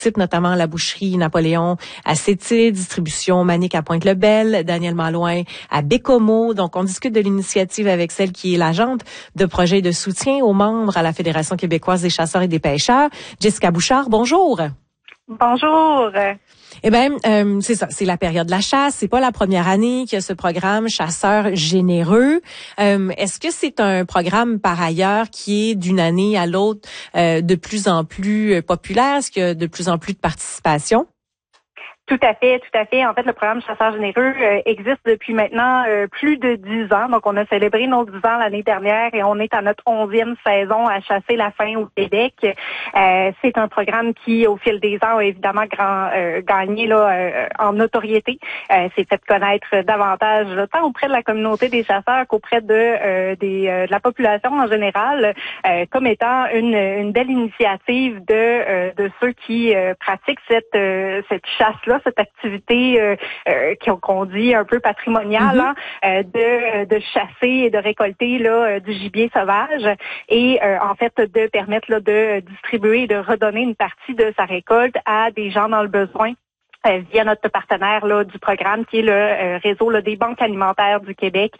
notamment la boucherie Napoléon à Sept-Îles, distribution Manic à Pointe-le-Bel, Daniel Malouin à Bécomo. Donc, on discute de l'initiative avec celle qui est l'agente de projet de soutien aux membres à la Fédération québécoise des chasseurs et des pêcheurs, Jessica Bouchard. Bonjour. Bonjour. Eh bien, c'est ça, c'est la période de la chasse. C'est pas la première année qu'il y a ce programme Chasseurs généreux. Est-ce que c'est un programme, par ailleurs, qui est d'une année à l'autre de plus en plus populaire? Est-ce qu'il y a de plus en plus de participation? Tout à fait. En fait, le programme Chasseurs généreux existe depuis maintenant plus de 10 ans. Donc, on a célébré nos 10 ans l'année dernière et on est à notre 11e saison à chasser la faim au Québec. C'est un programme qui, au fil des ans, a évidemment gagné là, en notoriété. C'est fait connaître davantage tant auprès de la communauté des chasseurs qu'auprès de la population en général, comme étant une belle initiative de ceux qui pratiquent cette chasse-là, cette activité qu'on dit un peu patrimoniale, de chasser et de récolter là du gibier sauvage et en fait de permettre là, de distribuer et de redonner une partie de sa récolte à des gens dans le besoin. Via notre partenaire là du programme qui est le réseau là, des banques alimentaires du Québec,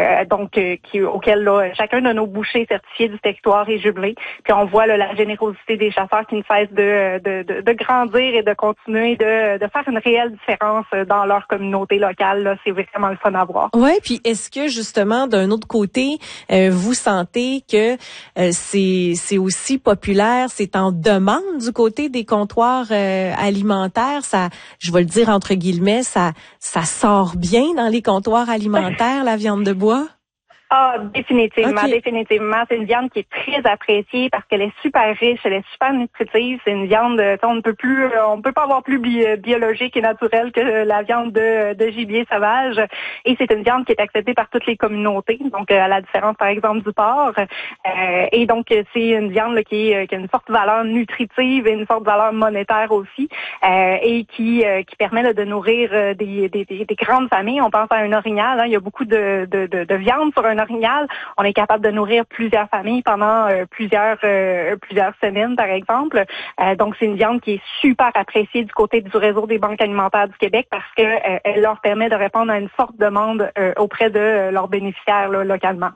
auquel là, chacun de nos bouchers certifiés du territoire est jumelé. Puis on voit là, la générosité des chasseurs qui ne cesse de grandir et de continuer de faire une réelle différence dans leur communauté locale. Là, c'est vraiment le fun à voir. Oui, puis est-ce que justement d'un autre côté, vous sentez que c'est aussi populaire, c'est en demande du côté des comptoirs alimentaires? Ça, je vais le dire entre guillemets, ça sort bien dans les comptoirs alimentaires, la viande de bois? Ah, définitivement, okay. Définitivement. C'est une viande qui est très appréciée parce qu'elle est super riche, elle est super nutritive. C'est une viande, on ne peut pas avoir plus biologique et naturelle que la viande de gibier sauvage. Et c'est une viande qui est acceptée par toutes les communautés. Donc, à la différence, par exemple, du porc. Et donc, c'est une viande là, qui a une forte valeur nutritive et une forte valeur monétaire aussi. Et qui permet là, de nourrir des grandes familles. On pense à un orignal. Hein. Il y a beaucoup de viande sur un orignal, on est capable de nourrir plusieurs familles pendant plusieurs semaines, par exemple. Donc, c'est une viande qui est super appréciée du côté du réseau des banques alimentaires du Québec parce que elle leur permet de répondre à une forte demande auprès de leurs bénéficiaires là, localement.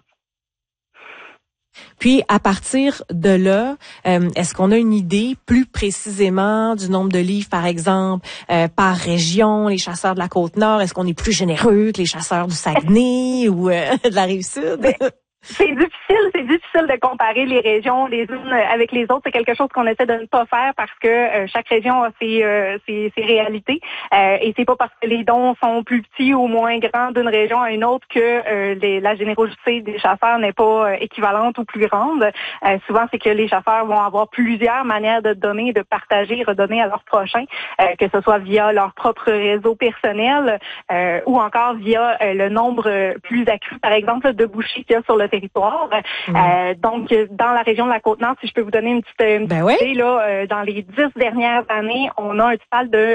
Puis, à partir de là, est-ce qu'on a une idée plus précisément du nombre de livres, par exemple, par région, les chasseurs de la Côte-Nord? Est-ce qu'on est plus généreux que les chasseurs du Saguenay ou de la Rive-Sud? C'est difficile de comparer les régions les unes avec les autres. C'est quelque chose qu'on essaie de ne pas faire parce que chaque région a ses réalités. Et c'est pas parce que les dons sont plus petits ou moins grands d'une région à une autre que la générosité des chasseurs n'est pas équivalente ou plus grande. Souvent, c'est que les chasseurs vont avoir plusieurs manières de donner, de partager, redonner à leurs prochains, que ce soit via leur propre réseau personnel ou encore via le nombre plus accru, par exemple, de bouchers qu'il y a sur le territoire. Donc, dans la région de la Côte-Nord, si je peux vous donner une petite idée, là, dans les 10 dernières années, on a un total de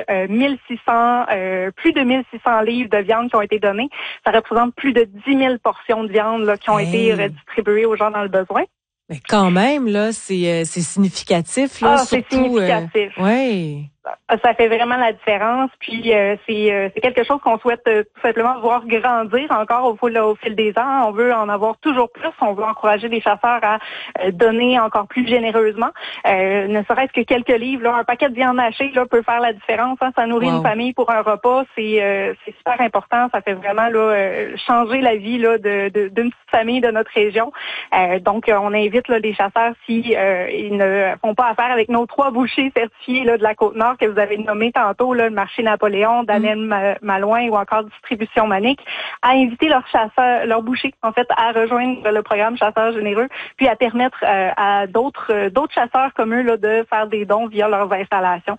plus de 1600 livres de viande qui ont été donnés. Ça représente plus de 10 000 portions de viande là, qui ont été redistribuées aux gens dans le besoin. Mais quand même, là, c'est significatif. Là, c'est significatif. Oui. Ça fait vraiment la différence. Puis c'est quelque chose qu'on souhaite tout simplement voir grandir encore au fil des ans. On veut en avoir toujours plus. On veut encourager les chasseurs à donner encore plus généreusement. Ne serait-ce que quelques livres, là, un paquet de viande hachée là, peut faire la différence. Hein. Ça nourrit une famille pour un repas. C'est super important. Ça fait vraiment là, changer la vie là, d'une petite famille de notre région. Donc, on invite là, les chasseurs si ils ne font pas affaire avec nos 3 bouchers certifiés là, de la Côte-Nord que vous avez nommé tantôt, là, le marché Napoléon, Daniel Malouin ou encore Distribution Manic, à inviter leurs bouchers, en fait, à rejoindre le programme Chasseurs généreux, puis à permettre à d'autres chasseurs comme eux là, de faire des dons via leurs installations.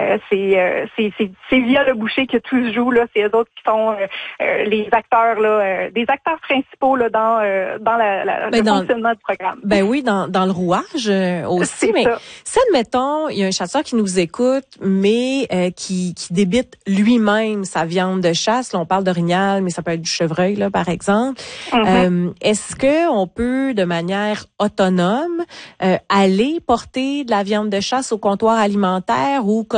C'est via le boucher que tout se joue, là. C'est eux autres qui sont les acteurs, là, des acteurs principaux là, dans le fonctionnement du programme. Ben oui, dans le rouage aussi. Mais si, admettons, il y a un chasseur qui nous écoute, mais qui débite lui-même sa viande de chasse. Là, on parle d'orignal, mais ça peut être du chevreuil, là, par exemple. Est-ce que on peut, de manière autonome, aller porter de la viande de chasse au comptoir alimentaire ou